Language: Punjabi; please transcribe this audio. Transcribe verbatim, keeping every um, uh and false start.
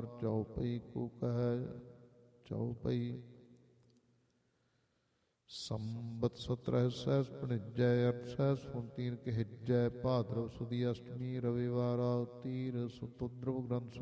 ਵਾਰ ਚੌਪਈ ਕੋ ਕਹਿ। ਚੌਪਈ ਸੰਬਤ ਸਤਰਹਿ ਸਹਿਸ ਭਣਿਜੈ ਅਠ ਸਹਿਸ ਫੁਨਤੀਨ ਕਹਿਜੈ। ਭਾਦਰਵ ਸੁਦੀ ਅਸ਼ਟਮੀ ਰਵਿਵਾਰਾ ਤੀਰ ਸੁਤੁਦਰਵ ਗ੍ਰੰਥ